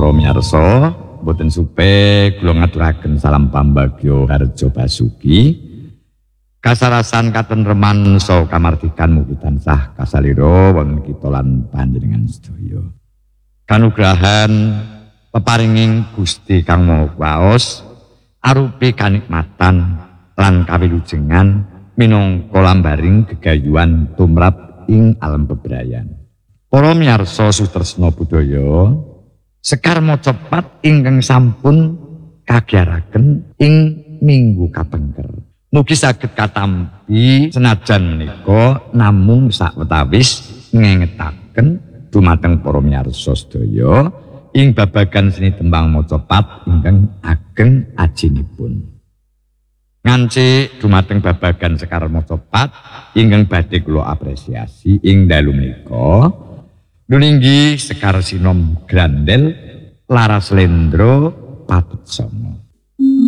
para miyarsa, boten supe kula ngaturaken salam pambagyo harjo basuki. Kasarasan katentreman saha kamardikan mugi tansah kasalira wonten kita lan panjenengan sedaya. Kanugrahan peparinging Gusti Kang Maha Kuwaos arupi kanikmatan lan kawilujengan minangka lambaring gegayuhan tumrap ing alam bebrayan. Para miyarsa sutresna budaya, sekar maca pat ingkang sampun kagiyaraken ing minggu kapengker. Mugi saged katampi senajan menika namung sawetawis ngengetaken dumateng para miyarsa sedaya ing babagan seni tembang maca pat ingkang ageng ajinipun. Nganci dumateng babagan sekar maca pat ingkang badhe kula apresiasi ing dalu menika nuninggi sekar sinom grandel laras lendro patut songo.